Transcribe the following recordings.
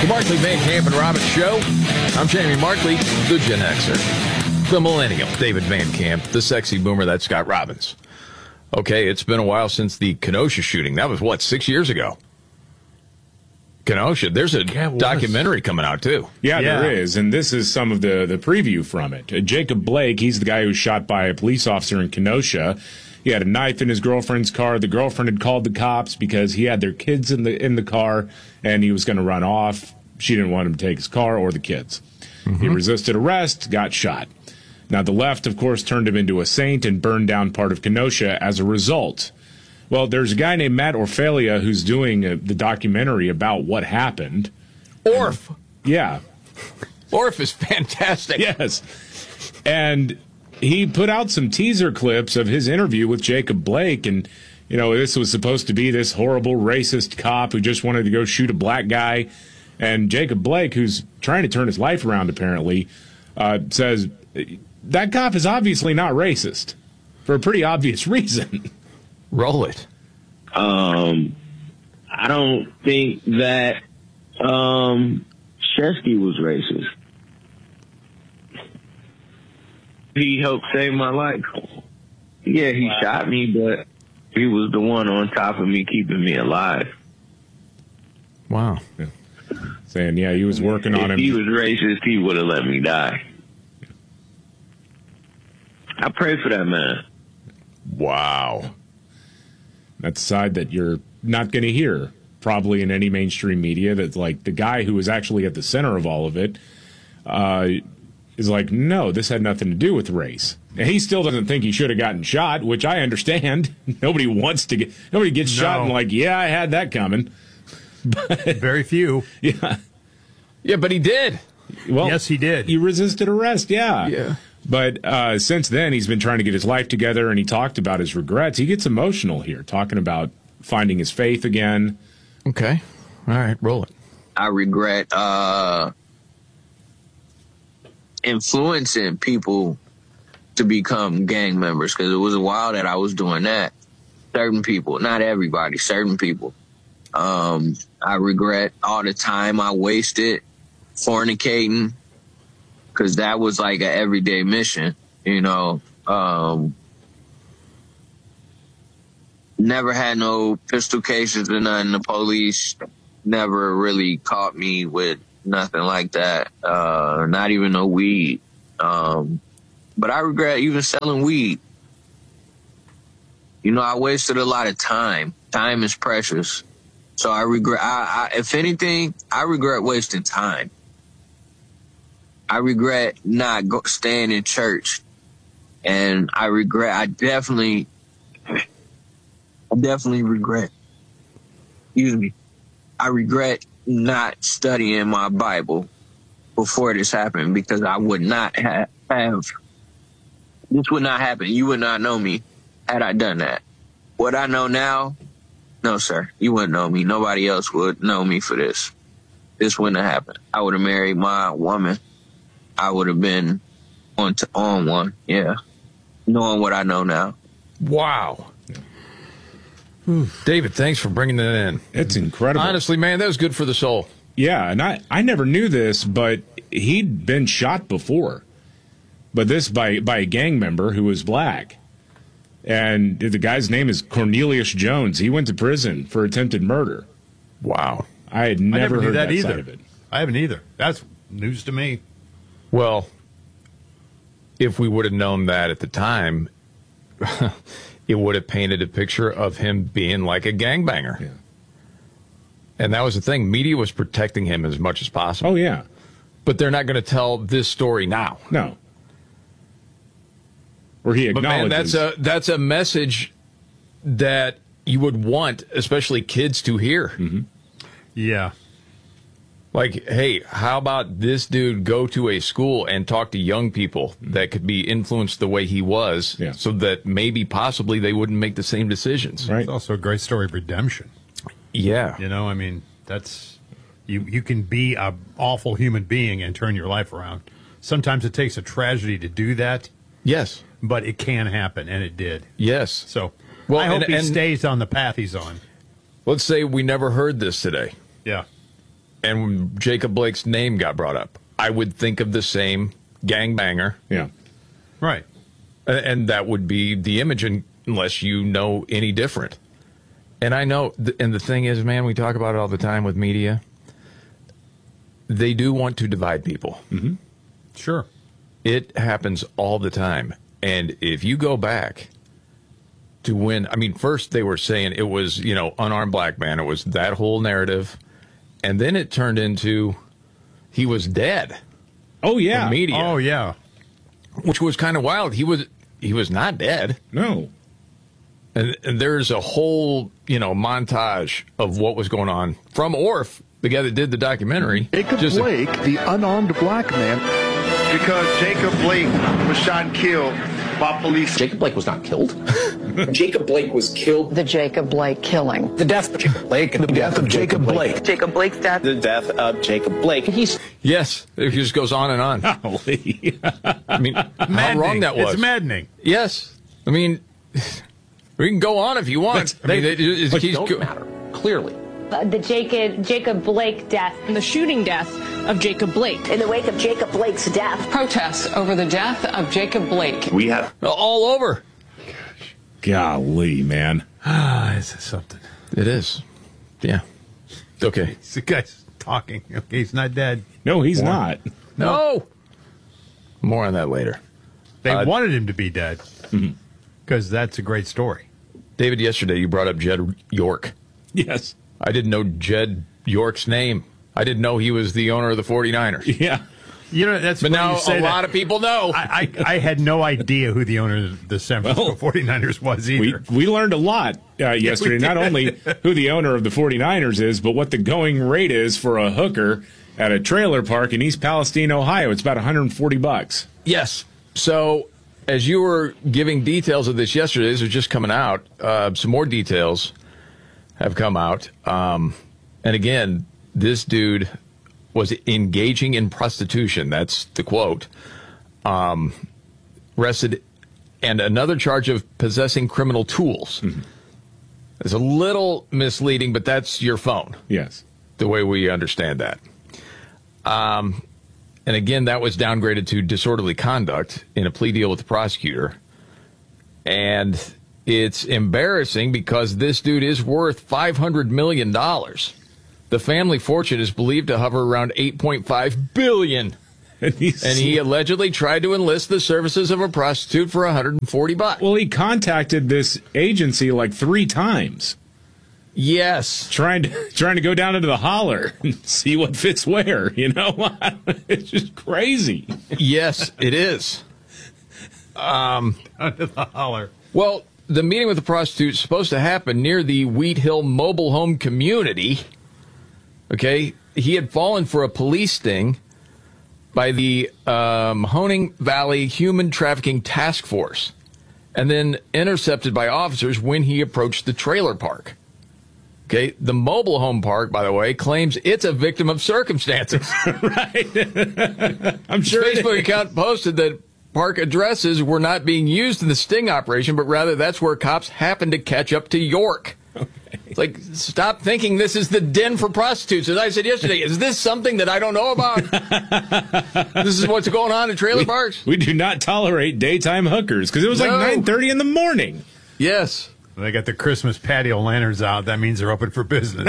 The Markley, Van Camp, and Robbins Show. I'm Jamie Markley, the Gen Xer. The Millennial, David Van Camp. The Sexy Boomer, that's Scott Robbins. Okay, it's been a while since the Kenosha shooting. That was, 6 years ago? Kenosha. There's a documentary coming out, too. Yeah, there is, and this is some of the preview from it. Jacob Blake, he's the guy who was shot by a police officer in Kenosha. He had a knife in his girlfriend's car. The girlfriend had called the cops because he had their kids in the car, and he was going to run off. She didn't want him to take his car or the kids. He resisted arrest, got shot. Now, the left, of course, turned him into a saint and burned down part of Kenosha as a result. Well, there's a guy named Matt Orfalea who's doing the documentary about what happened. Orf. Yeah. Orf is fantastic. Yes. And he put out some teaser clips of his interview with Jacob Blake, and, you know, this was supposed to be this horrible racist cop who just wanted to go shoot a black guy. And Jacob Blake, who's trying to turn his life around, apparently, says that cop is obviously not racist for a pretty obvious reason. Roll it. I don't think that Shesky was racist. He helped save my life. Yeah, he shot me, but he was the one on top of me, keeping me alive. Wow. Yeah. Saying, yeah, he was working on him. If he was racist, he would have let me die. I pray for that man. Wow. That's a side that you're not going to hear probably in any mainstream media. That's like the guy who was actually at the center of all of it is like, no, this had nothing to do with race. And he still doesn't think he should have gotten shot, which I understand. Nobody gets shot and like, yeah, I had that coming. But, very few. Yeah. Yeah, but he did. Well, yes, he did. He resisted arrest, yeah. Yeah. But since then, he's been trying to get his life together, and he talked about his regrets. He gets emotional here, talking about finding his faith again. Okay. All right, roll it. I regret influencing people to become gang members, because it was a while that I was doing that. Certain people, not everybody, certain people. I regret all the time I wasted fornicating, because that was like an everyday mission, you know. Never had no pistol cases or nothing. The police never really caught me with nothing like that, not even no weed. But I regret even selling weed. You know, I wasted a lot of time. Time is precious. So I regret, if anything, I regret wasting time. I regret not staying in church. And I definitely regret, I regret not studying my Bible before this happened, because I would not have, this would not happen. You would not know me had I done that. What I know now, no, sir, you wouldn't know me. Nobody else would know me for this. This wouldn't have happened. I would have married my woman. I would have been on one, yeah, knowing what I know now. Wow. David, thanks for bringing that in. It's incredible. Honestly, man, that was good for the soul. Yeah, and I never knew this, but he'd been shot before. But this by a gang member who was black. And the guy's name is Cornelius Jones. He went to prison for attempted murder. Wow. I had never heard that either. side of it. I haven't either. That's news to me. Well, if we would have known that at the time, it would have painted a picture of him being like a gangbanger. Yeah. And that was the thing. Media was protecting him as much as possible. Oh, yeah. But they're not going to tell this story now. No. Where he acknowledges. But man, that's a message that you would want, especially kids, to hear. Mm-hmm. Yeah. Like, hey, how about this dude go to a school and talk to young people that could be influenced the way he was, so that maybe possibly they wouldn't make the same decisions. Right. It's also a great story of redemption. Yeah. You know, I mean, that's you can be an awful human being and turn your life around. Sometimes it takes a tragedy to do that. Yes. But it can happen, and it did. Yes. So I hope he stays on the path he's on. Let's say we never heard this today. Yeah. and Jacob Blake's name got brought up, I would think of the same gangbanger. Yeah. Right. And that would be the image unless you know any different. And I know, and the thing is, man, we talk about it all the time with media. They do want to divide people. Mm-hmm. Sure. It happens all the time. And if you go back to when, I mean, first they were saying it was, unarmed black man. It was that whole narrative. And then it turned into he was dead. Oh, yeah. On media. Oh, yeah. Which was kind of wild. He was not dead. No. And there's a whole, montage of what was going on from Orff, the guy that did the documentary. Jacob Blake, the unarmed black man. Because Jacob Blake was shot and killed by police. Jacob Blake was not killed. Jacob Blake was killed. The Jacob Blake killing. The death of Jacob Blake. The death of Jacob Blake. Jacob Blake's death. The death of Jacob Blake. Yes, it just goes on and on. Golly. I mean, how wrong that was. It's maddening. Yes. I mean, we can go on if you want. It don't matter, clearly. The Jacob Blake death and the shooting death of Jacob Blake. In the wake of Jacob Blake's death. Protests over the death of Jacob Blake. We have all over. Golly, man. It's something. It is. Yeah. Okay. The guy's talking. Okay, he's not dead. No, he's not. No. More on that later. They wanted him to be dead because that's a great story. David, yesterday you brought up Jed York. Yes. I didn't know Jed York's name. I didn't know he was the owner of the 49ers. Yeah. That's but now a lot of people know. I had no idea who the owner of the San Francisco 49ers was either. We learned a lot yesterday. Not only who the owner of the 49ers is, but what the going rate is for a hooker at a trailer park in East Palestine, Ohio. It's about $140. Yes. So as you were giving details of this yesterday, this was just coming out. Some more details have come out. And again, this dude was engaging in prostitution. That's the quote. Arrested, and another charge of possessing criminal tools. Mm-hmm. It's a little misleading, but that's your phone. Yes. The way we understand that. And again, that was downgraded to disorderly conduct in a plea deal with the prosecutor. And it's embarrassing because this dude is worth $500 million. The family fortune is believed to hover around $8.5 billion. And he allegedly tried to enlist the services of a prostitute for $140. Well, he contacted this agency like 3 times. Yes. Trying to go down into the holler and see what fits where, It's just crazy. Yes, it is. Under the holler. Well, the meeting with the prostitute is supposed to happen near the Wheat Hill mobile home community. Okay, he had fallen for a police sting by the Honing Valley Human Trafficking Task Force, and then intercepted by officers when he approached the trailer park. Okay, the mobile home park, by the way, claims it's a victim of circumstances. Right. I'm sure his Facebook account posted that park addresses were not being used in the sting operation, but rather that's where cops happened to catch up to York. Okay. It's like, stop thinking this is the den for prostitutes. As I said yesterday, is this something that I don't know about? This is what's going on in trailer parks? We do not tolerate daytime hookers, because it was like 9:30 in the morning. Yes. They got the Christmas patio lanterns out. That means they're open for business.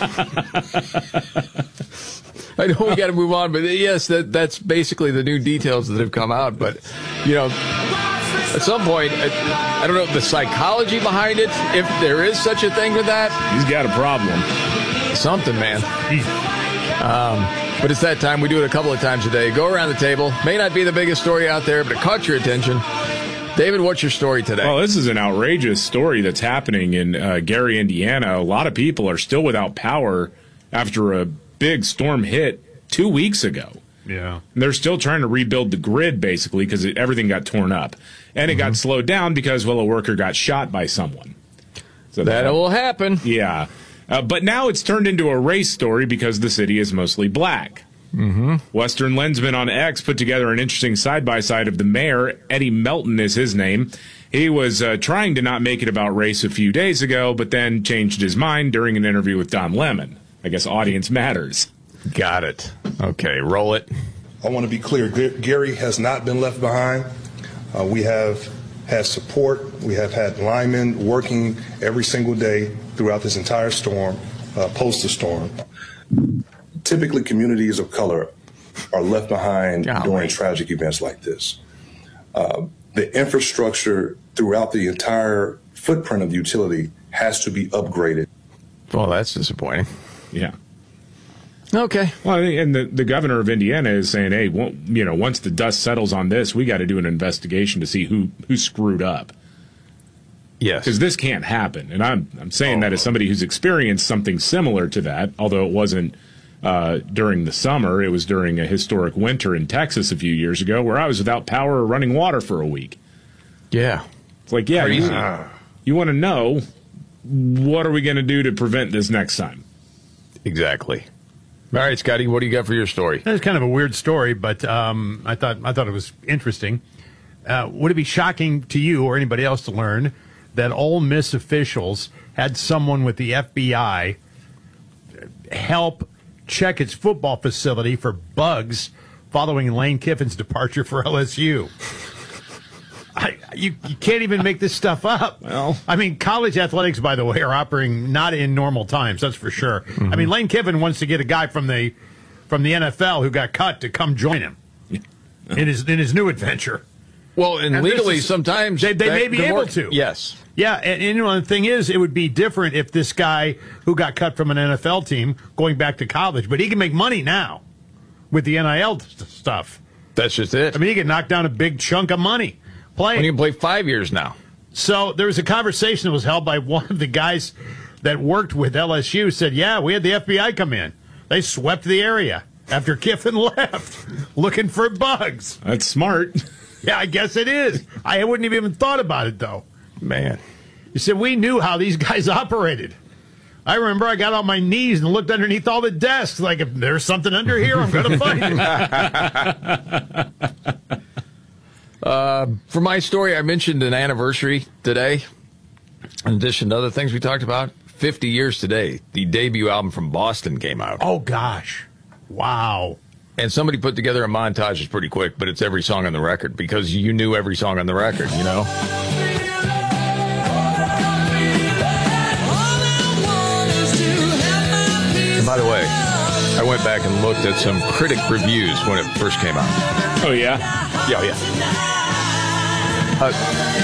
I know we got to move on, but yes, that's basically the new details that have come out. But, at some point, I don't know the psychology behind it, if there is such a thing with that. He's got a problem. Something, man. But it's that time. We do it a couple of times a day. Go around the table. May not be the biggest story out there, but it caught your attention. David, what's your story today? Well, this is an outrageous story that's happening in Gary, Indiana. A lot of people are still without power after a big storm hit 2 weeks ago. Yeah. And they're still trying to rebuild the grid, basically, because everything got torn up. And it got slowed down because, a worker got shot by someone. So that will happen. Yeah. But now it's turned into a race story because the city is mostly black. Mm-hmm. Western Lensman on X put together an interesting side-by-side of the mayor. Eddie Melton is his name. He was trying to not make it about race a few days ago, but then changed his mind during an interview with Don Lemon. I guess audience matters. Got it. Okay, roll it. I want to be clear. Gary has not been left behind. We have had support. We have had linemen working every single day throughout this entire storm, post the storm. Typically, communities of color are left behind during tragic events like this. The infrastructure throughout the entire footprint of the utility has to be upgraded. Well, that's disappointing. Yeah. Okay. Well, and the governor of Indiana is saying, hey, well, once the dust settles on this, we got to do an investigation to see who screwed up. Yes. Because this can't happen. And I'm saying that as somebody who's experienced something similar to that, although it wasn't during the summer. It was during a historic winter in Texas a few years ago where I was without power or running water for a week. Yeah. It's like, yeah, you want to know, what are we going to do to prevent this next time? Exactly. All right, Scotty, what do you got for your story? It's kind of a weird story, but I thought it was interesting. Would it be shocking to you or anybody else to learn that Ole Miss officials had someone with the FBI help check its football facility for bugs following Lane Kiffin's departure for LSU? You can't even make this stuff up. Well, I mean, college athletics, by the way, are operating not in normal times. That's for sure. Mm-hmm. I mean, Lane Kiffin wants to get a guy from the NFL who got cut to come join him in his new adventure. Well, and legally, sometimes they may be able to. Yes. Yeah, and the thing is, it would be different if this guy who got cut from an NFL team going back to college, but he can make money now with the NIL stuff. That's just it. I mean, he can knock down a big chunk of money playing. When he can play 5 years now. So there was a conversation that was held by one of the guys that worked with LSU. Said, yeah, we had the FBI come in. They swept the area after Kiffin left, looking for bugs. That's smart. Yeah, I guess it is. I wouldn't have even thought about it, though. Man. He said, we knew how these guys operated. I remember I got on my knees and looked underneath all the desks. Like, if there's something under here, I'm going to find it. For my story, I mentioned an anniversary today. In addition to other things we talked about, 50 years today, the debut album from Boston came out. Oh, gosh. Wow. And somebody put together a montage. It's pretty quick, but it's every song on the record because you knew every song on the record, you know? And by the way, I went back and looked at some critic reviews when it first came out. Oh, yeah? Yeah, yeah.